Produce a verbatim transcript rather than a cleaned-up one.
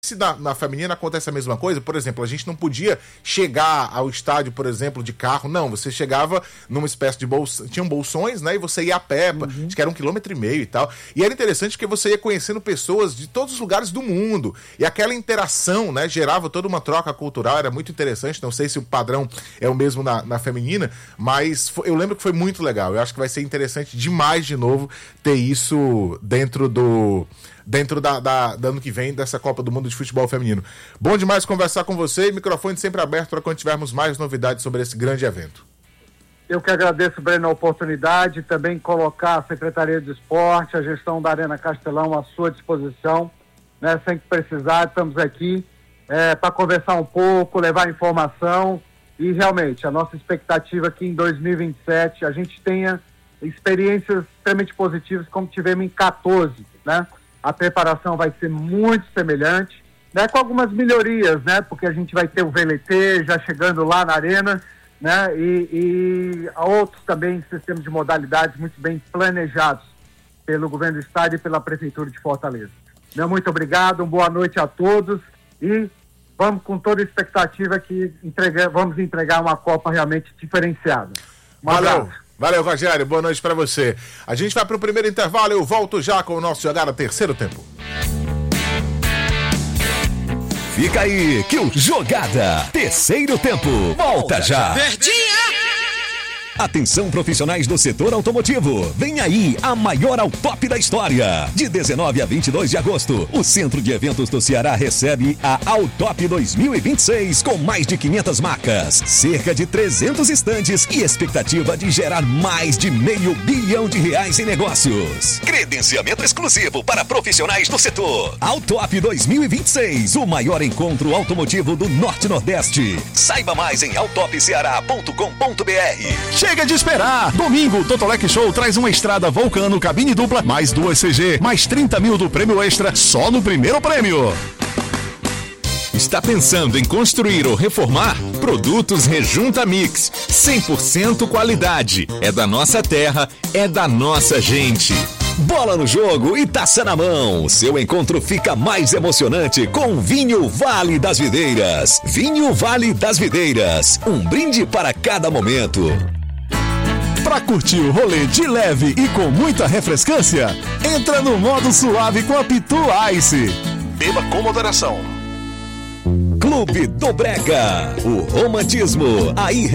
Se na, na feminina acontece a mesma coisa, por exemplo, a gente não podia chegar ao estádio, por exemplo, de carro, não, você chegava numa espécie de bolsa, tinham bolsões, né, e você ia a pé, uhum. acho que era um quilômetro e meio e tal, e era interessante porque você ia conhecendo pessoas de todos os lugares do mundo, e aquela interação, né, gerava toda uma troca cultural, era muito interessante, não sei se o padrão é o mesmo na, na feminina, mas foi, eu lembro que foi muito legal, eu acho que vai ser interessante demais de novo ter isso dentro do... dentro da, da, da ano que vem, dessa Copa do Mundo de Futebol Feminino. Bom demais conversar com você, microfone sempre aberto para quando tivermos mais novidades sobre esse grande evento. Eu que agradeço, Breno, a oportunidade, também colocar a Secretaria de Esporte, a gestão da Arena Castelão à sua disposição, né, sempre precisar, estamos aqui é, para conversar um pouco, levar informação e realmente a nossa expectativa é que em dois mil e vinte e sete a gente tenha experiências extremamente positivas como tivemos em quatorze, né? A preparação vai ser muito semelhante, né, com algumas melhorias, né, porque a gente vai ter o V L T já chegando lá na arena, né, e, e outros também sistemas de modalidades muito bem planejados pelo governo do estado e pela prefeitura de Fortaleza. Meu muito obrigado, uma boa noite a todos e vamos com toda a expectativa que entregar, vamos entregar uma Copa realmente diferenciada. Um Valeu! abraço. Valeu, Rogério. Boa noite pra você. A gente vai pro primeiro intervalo. Eu volto já com o nosso Jogada Terceiro Tempo. Fica aí que o Jogada Terceiro Tempo volta já. Verdinha! Atenção, profissionais do setor automotivo. Vem aí a maior Autop da história. De dezenove a vinte e dois de agosto, o Centro de Eventos do Ceará recebe a Autop dois mil e vinte e seis com mais de quinhentas marcas, cerca de trezentos estandes e expectativa de gerar mais de meio bilhão de reais em negócios. Credenciamento exclusivo para profissionais do setor. Autop dois mil e vinte e seis, o maior encontro automotivo do Norte e Nordeste. Saiba mais em autop ceará ponto com ponto b r. Chega de esperar! Domingo, o Totolec Show traz uma estrada Vulcano cabine dupla, mais duas C G, mais trinta mil do prêmio extra, só no primeiro prêmio. Está pensando em construir ou reformar? Produtos Rejunta Mix. cem por cento qualidade. É da nossa terra, é da nossa gente. Bola no jogo e taça na mão. Seu encontro fica mais emocionante com Vinho Vale das Videiras. Vinho Vale das Videiras. Um brinde para cada momento. Pra curtir o rolê de leve e com muita refrescância, entra no modo suave com a Pitu Ice. Beba com moderação. Clube do Brega. O romantismo aí